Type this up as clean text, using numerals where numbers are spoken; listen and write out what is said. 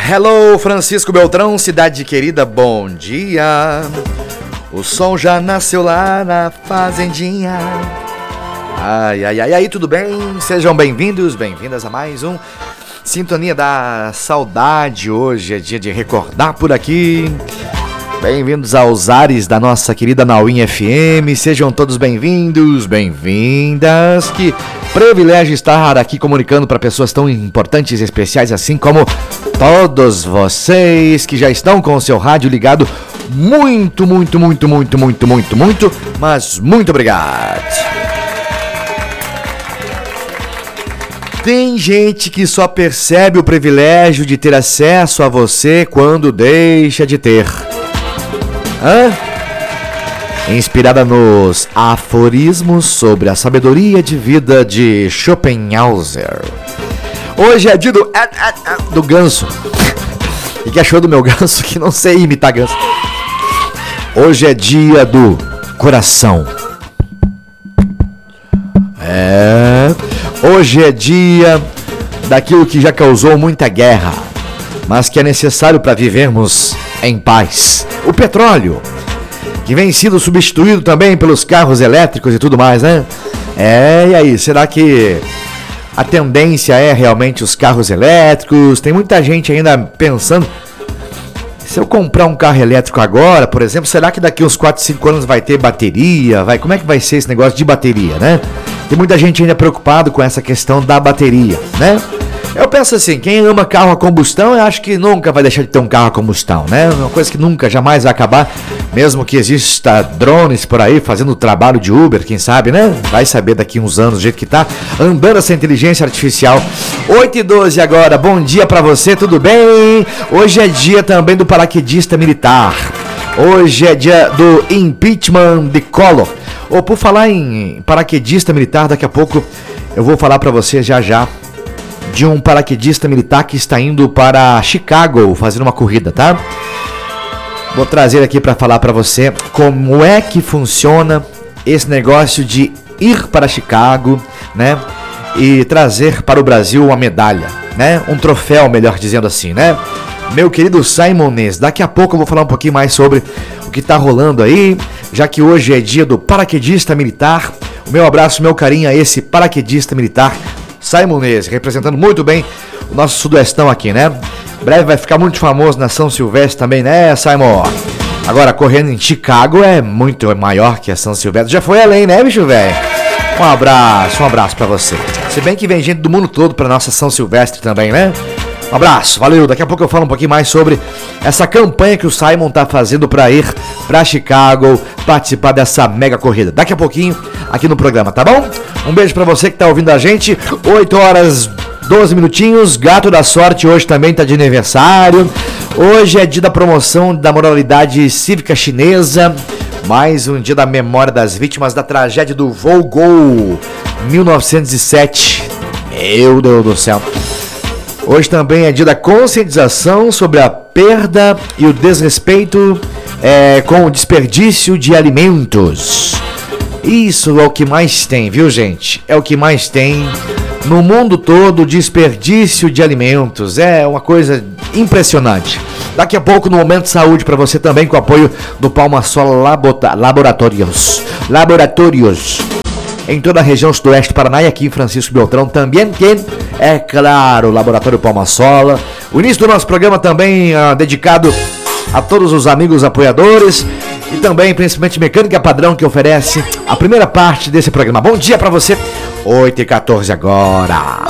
Hello, Francisco Beltrão, cidade querida, bom dia. O sol já nasceu lá na fazendinha. Ai, aí, tudo bem? Sejam bem-vindos, bem-vindas a mais um Sintonia da Saudade. Hoje é dia de recordar por aqui. Bem-vindos aos ares da nossa querida Nauim FM. Sejam todos bem-vindos, bem-vindas. Que privilégio estar aqui comunicando para pessoas tão importantes e especiais, assim como todos vocês que já estão com o seu rádio ligado. Muito, mas muito obrigado. Tem gente que só percebe o privilégio de ter acesso a você quando deixa de ter. Inspirada nos aforismos sobre a sabedoria de vida de Schopenhauer. Hoje é dia do ganso. E que achou do meu ganso que não sei imitar ganso. Hoje é dia do coração. Hoje é dia daquilo que já causou muita guerra, mas que é necessário para vivermos em paz. O petróleo, que vem sendo substituído também pelos carros elétricos e tudo mais, né? E aí, será que a tendência é realmente os carros elétricos? Tem muita gente ainda pensando, se eu comprar um carro elétrico agora, por exemplo, será que daqui uns 4, 5 anos vai ter bateria? Como é que vai ser esse negócio de bateria, né? Tem muita gente ainda preocupado com essa questão da bateria, né? Eu penso assim, quem ama carro a combustão, eu acho que nunca vai deixar de ter um carro a combustão, né? Uma coisa que nunca, jamais vai acabar, mesmo que exista drones por aí fazendo o trabalho de Uber, quem sabe, né? Vai saber daqui uns anos, do jeito que tá, andando essa inteligência artificial. 8h12 agora, bom dia pra você, tudo bem? Hoje é dia também do paraquedista militar. Hoje é dia do impeachment de Collor. Por falar em paraquedista militar, daqui a pouco eu vou falar pra você já de um paraquedista militar que está indo para Chicago fazer uma corrida, tá? Vou trazer aqui para falar para você como é que funciona esse negócio de ir para Chicago, né? E trazer para o Brasil uma medalha, né? Um troféu, melhor dizendo assim, né? Meu querido Simones, daqui a pouco eu vou falar um pouquinho mais sobre o que tá rolando aí, já que hoje é dia do paraquedista militar. O meu abraço, meu carinho a esse paraquedista militar, Simones, representando muito bem o nosso sudoestão aqui, né? Breve vai ficar muito famoso na São Silvestre também, né, Simon? Agora, correndo em Chicago é muito maior que a São Silvestre. Já foi além, né, bicho velho? Um abraço pra você. Se bem que vem gente do mundo todo pra nossa São Silvestre também, né? Um abraço, valeu. Daqui a pouco eu falo um pouquinho mais sobre essa campanha que o Simon tá fazendo para ir para Chicago participar dessa mega corrida. Daqui a pouquinho aqui no programa, tá bom? Um beijo para você que tá ouvindo a gente. 8h12. Gato da Sorte hoje também tá de aniversário. Hoje é dia da promoção da moralidade cívica chinesa. Mais um dia da memória das vítimas da tragédia do voo Gol 1907. Meu Deus do céu. Hoje também é dia da conscientização sobre a perda e o desrespeito com o desperdício de alimentos. Isso é o que mais tem, viu, gente? É o que mais tem no mundo todo, desperdício de alimentos. É uma coisa impressionante. Daqui a pouco, no Momento de Saúde, para você também, com o apoio do Palma Sola Laboratórios. Em toda a região sudoeste do Paraná e aqui em Francisco Beltrão também tem, é claro, o Laboratório Palma Sola. O início do nosso programa também dedicado a todos os amigos apoiadores e também principalmente Mecânica Padrão, que oferece a primeira parte desse programa. Bom dia pra você, 8h14 agora.